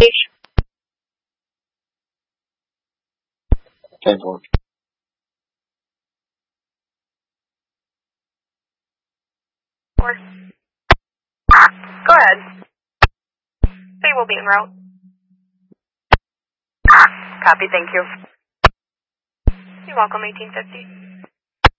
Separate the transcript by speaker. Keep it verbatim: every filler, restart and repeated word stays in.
Speaker 1: station.
Speaker 2: ten four.
Speaker 1: Four. Go ahead. They will be en route. Copy, thank you. You're welcome, eighteen fifty.